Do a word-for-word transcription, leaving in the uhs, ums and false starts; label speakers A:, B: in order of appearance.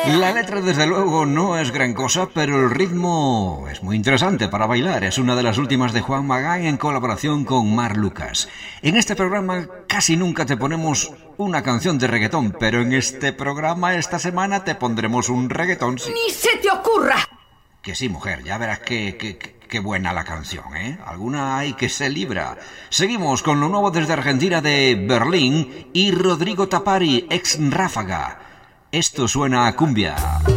A: La letra desde luego no es gran cosa, pero el ritmo es muy interesante para bailar. Es una de las últimas de Juan Magán en colaboración con Marc Lucas. En este programa casi nunca te ponemos una canción de reggaetón, pero en este programa esta semana te pondremos un reggaetón. Sí.
B: ¡Ni se te ocurra!
A: Que sí, mujer, ya verás que, que, que, que buena la canción, ¿eh? Alguna hay que se libra. Seguimos con lo nuevo desde Argentina de Berlín y Rodrigo Tapari, ex Ráfaga. Esto suena a cumbia.